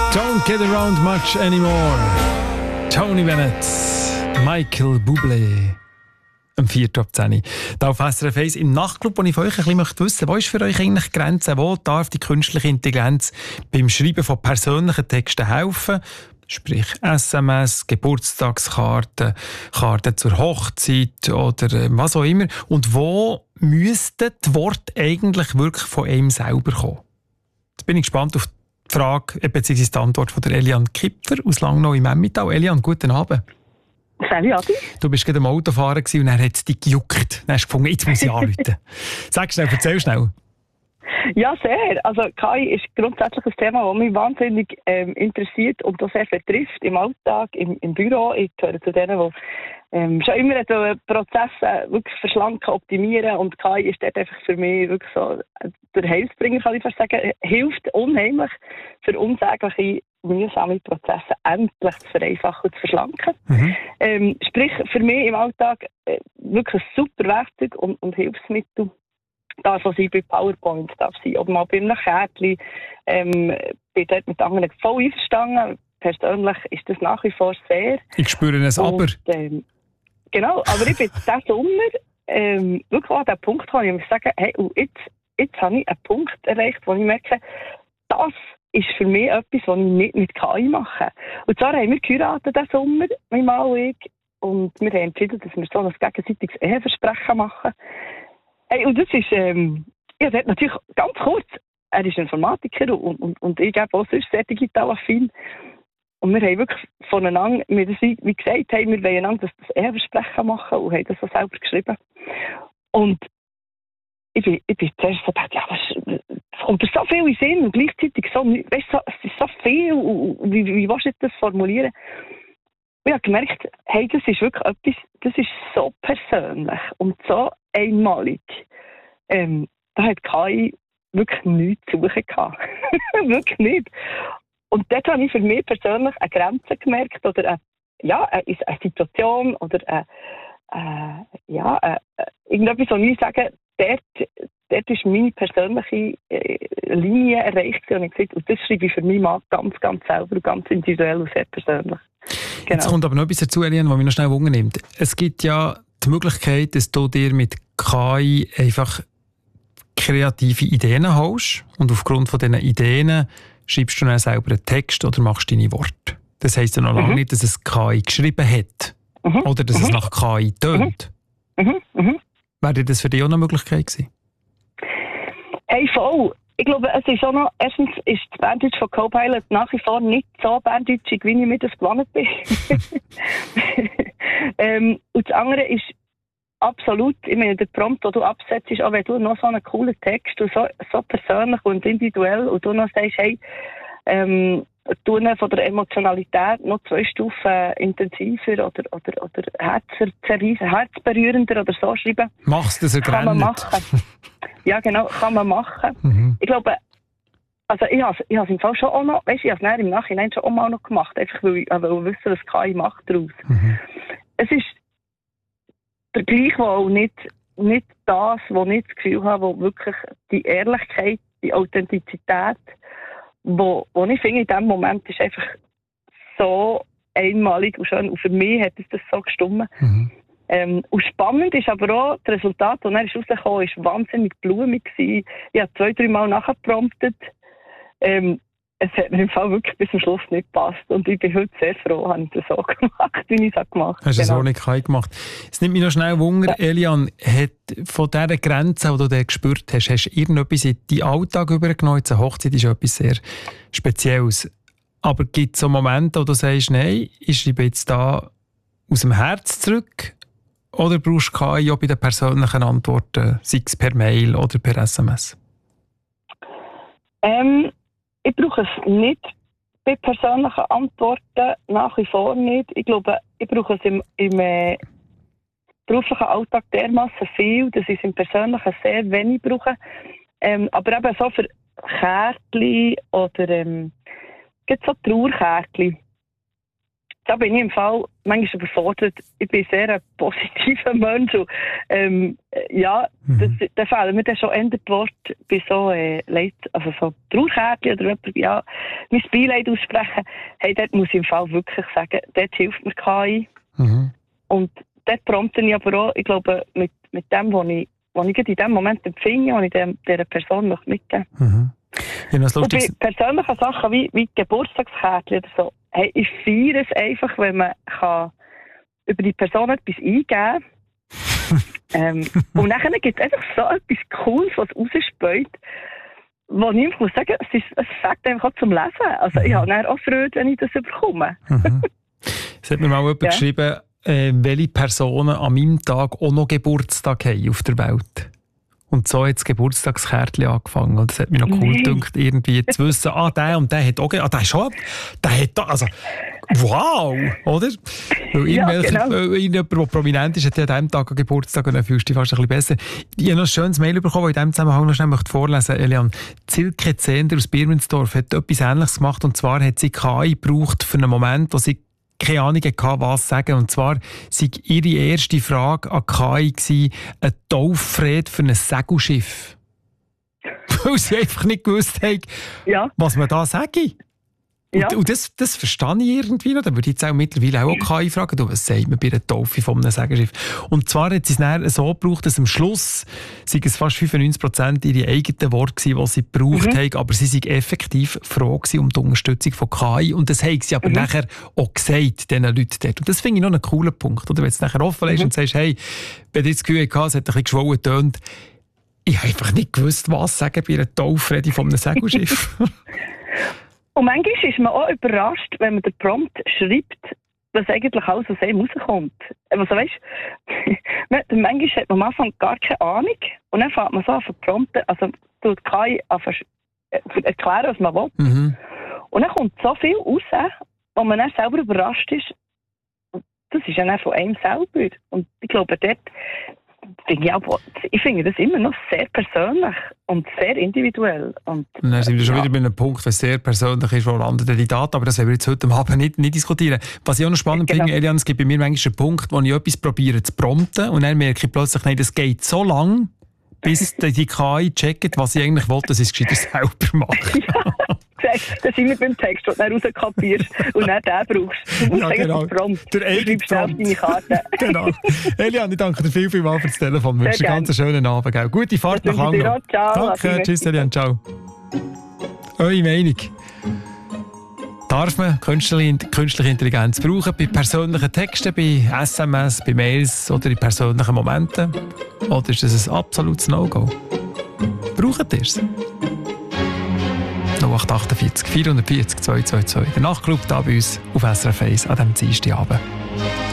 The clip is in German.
Don't get around much anymore. Tony Bennett, Michael Bublé. Am 4.10 Uhr. Auf SRF 1 im Nachtclub, wo ich von euch ein bisschen wissen möchte, wo ist für euch eigentlich die Grenze? Wo darf die künstliche Intelligenz beim Schreiben von persönlichen Texten helfen? Sprich SMS, Geburtstagskarten, Karten zur Hochzeit oder was auch immer. Und wo müssten die Worte eigentlich wirklich von einem selber kommen? Jetzt bin ich gespannt auf die Frage bzw. die Antwort von der Eliane Kipfer aus Langnau im Emmental. Eliane, guten Abend. Salut, Adi. Du bist gerade am Autofahren und dann hat es dich gejuckt. Dann hast du gefunden, jetzt muss ich anrufen. Sag schnell, erzähl schnell. Ja, sehr. Also KI ist grundsätzlich ein Thema, das mich wahnsinnig interessiert und auch sehr betrifft im Alltag, im Büro. Ich gehöre zu denen, die schon immer Prozesse wirklich verschlanken, optimieren, und KI ist dort einfach für mich wirklich so der Heilsbringer, kann ich fast sagen. Hilft unheimlich für unsägliche, mühsame Prozesse endlich zu vereinfachen und zu verschlanken. Sprich, für mich im Alltag wirklich ein super Werkzeug und Hilfsmittel. Das, was ich bei PowerPoint darf sein, oder mal bei einem Kärtchen, bin dort mit anderen voll einverstanden. Persönlich ist das nach wie vor sehr. Ich spüre es aber. Genau, aber ich bin diesen Sommer wirklich an den Punkt gekommen, ich muss sagen, hey, jetzt habe ich einen Punkt erreicht, wo ich merke, das ist für mich etwas, was ich nicht mit KI mache. Und zwar haben wir geheiratet diesen Sommer, mein Mann und ich, und wir haben entschieden, dass wir so ein gegenseitiges Eheversprechen machen. Hey, und das ist, ja, das natürlich ganz kurz, er ist Informatiker und ich eben auch sonst sehr digital-affin. Und wir haben wirklich voneinander, wie gesagt, wir wollen einander das Eheversprechen machen und haben das so selber geschrieben. Und ich bin zuerst so gedacht, ja, es kommt so viel in den Sinn und gleichzeitig so, weißt du, es ist so viel, wie willst du das formulieren? Und ich habe gemerkt, hey, das ist wirklich etwas, das ist so persönlich und so einmalig. Da hat KI wirklich nichts zu suchen gehabt. Wirklich nicht. Und dort habe ich für mich persönlich eine Grenze gemerkt oder eine Situation oder irgendetwas, wo ich sage, dort ist meine persönliche Linie erreicht und ich gesagt, und das schreibe ich für mich mal ganz, ganz selber und ganz individuell und sehr persönlich. Genau. Jetzt kommt aber noch etwas dazu, Eliane, was mich noch schnell wundernimmt. Es gibt ja die Möglichkeit, dass du dir mit KI einfach kreative Ideen holst und aufgrund von diesen Ideen schreibst du dann selber einen Text oder machst deine Worte. Das heisst ja noch lange nicht, dass es KI geschrieben hat oder dass es nach KI tönt. Wäre das für dich auch eine Möglichkeit gewesen? Hey, voll. Ich glaube, es ist auch noch, erstens ist das Berndeutsch von Copilot nach wie vor nicht so berndeutschig, wie ich mir das gewohnt bin. Und das andere ist absolut, ich meine, der Prompt, den du absetzt, ist auch, wenn du noch so einen coolen Text und so persönlich und individuell und du noch sagst, hey, du von der Emotionalität noch 2 Stufen intensiver oder herzberührender oder so schreiben. Mach's, dass er kann man machen. Ja, genau, kann man machen. Ich glaube, also ich habe es im Fall schon auch noch, weißt du, ich habe es im Nachhinein schon auch mal noch gemacht, einfach weil ich wissen, was KI macht daraus. Es ist der gleiche, wo auch nicht das, wo nicht das Gefühl habe, wo wirklich die Ehrlichkeit, die Authentizität, wo ich finde, in diesem Moment ist einfach so einmalig und schön. Und für mich hat es das so gestimmt. Und spannend ist aber auch, das Resultat, das dann rausgekommen ist, wahnsinnig blumig gewesen. Ich habe 2-3 Mal nachgepromptet. Es hat mir im Fall wirklich bis zum Schluss nicht gepasst. Und ich bin heute sehr froh, habe ich das so gemacht, wie ich es gemacht habe. Hast du das auch nicht gemacht? Es nimmt mich noch schnell Wunder, ja. Eliane, hat von dieser Grenze, die du da gespürt hast du irgendetwas in deinen Alltag übergenommen? Jetzt eine Hochzeit ist etwas sehr Spezielles. Aber gibt es so Momente, wo du sagst, nein, ich schreibe jetzt da aus dem Herz zurück? Oder brauchst du KI auch bei den persönlichen Antworten, sei es per Mail oder per SMS? Ich brauche es nicht bei persönlichen Antworten, nach wie vor nicht. Ich glaube, ich brauche es im beruflichen Alltag dermassen viel, dass ich es im persönlichen sehr wenig brauche. Aber eben so für Kärtchen oder gibt so Trauerkärtchen. da bin ich im Fall manchmal überfordert. Ich bin sehr ein positiver Mensch. Und, da fehlen mir dann schon ändert Wort bei so also so Trauerkärtchen oder jemand, mein Beileid aussprechen. Hey, dort muss ich im Fall wirklich sagen, dort hilft mir KI. Und dort prompte ich aber auch, ich glaube, mit dem, was ich in dem Moment empfinde, was ich dieser Person mitgeben möchte. Ja, und bei persönlichen Sachen wie Geburtstagskärtchen oder so, hey, ich feiere es einfach, wenn man kann über die Person etwas eingeben kann. Und nachher gibt es einfach so etwas Cooles, was rausspäut, wo ich muss sagen, es fängt einfach auch zum Lesen. Also ich habe dann auch Freude, wenn ich das bekomme. Es hat mir mal jemand geschrieben, welche Personen an meinem Tag auch noch Geburtstag haben auf der Welt. Und so hat das Geburtstagskärtchen angefangen. Und das hat mich noch cool gedacht, irgendwie zu wissen, der und der hat auch, der hat da, also, wow, oder? Weil irgendjemand, der prominent ist, hat ja an diesem Tag einen Geburtstag und dann fühlst du dich fast ein bisschen besser. Ich habe noch ein schönes Mail bekommen, das ich in diesem Zusammenhang noch schnell vorlesen möchte. Elian, Silke Zehnder aus Birmensdorf hat etwas Ähnliches gemacht, und zwar hat sie KI gebraucht für einen Moment, wo sie keine Ahnung hatte, was sagen. Und zwar war ihre erste Frage an KI eine Taufrede für ein Segelschiff. Weil sie einfach nicht gewusst haben, was man da sage. Und das verstehe ich irgendwie noch. Da würde ich jetzt auch mittlerweile auch KI fragen, was sagt man bei einer Taufe von einem Segelschiff? Und zwar hat sie es dann so gebraucht, dass am Schluss es fast 95% ihre eigenen Worte gewesen, die sie gebraucht haben, aber sie sind effektiv froh gewesen um die Unterstützung von KI. Und das haben sie aber nachher auch gesagt, diesen Leuten dort. Und das finde ich noch einen coolen Punkt. Oder wenn du es nachher offen lässt und sagst, hey, wenn du jetzt das Gefühl hast, es hat ein bisschen geschwollen getönt, ich habe einfach nicht gewusst, was sagen bei einer Taufrede von einem Segelschiff. Und manchmal ist man auch überrascht, wenn man den Prompt schreibt, was eigentlich alles aus einem rauskommt. Also weißt, manchmal hat man am Anfang gar keine Ahnung und dann fängt man so an zu prompten, also tut KI erklären, was man will. Und dann kommt so viel raus, wo man dann selber überrascht ist. Das ist ja dann von einem selber. Und ich glaube, dort ich finde das immer noch sehr persönlich und sehr individuell. Und dann sind wir schon wieder bei einem Punkt, was sehr persönlich ist, wo landet die Daten, aber das werden wir jetzt heute Abend nicht diskutieren. Was ich auch noch spannend finde, Elian, es gibt bei mir manchmal einen Punkt, wo ich etwas probiere zu prompten und dann merke ich plötzlich, nein, das geht so lang, bis die KI checkt, was ich eigentlich wollte, dass ich es gescheiter selber mache. Das sind wir beim Text, den du dann rauskopierst und dann den brauchst. Du musst genau. Den Prompt. Der eigene Prompt. Deine Karte. Genau. Elian, ich danke dir vielmals für das Telefon. Ich wünsche dir einen ganz schönen Abend. Gell? Gute Fahrt nach Langnau. Danke, tschüss Elian, ciao. Eure Meinung? Darf man künstliche Intelligenz brauchen bei persönlichen Texten, bei SMS, bei Mails oder in persönlichen Momenten? Oder ist das ein absolutes No-Go? Braucht ihr es? 0848 440 222. Der Nachtclub da bei uns auf SRF 1 an diesem Dienstagabend.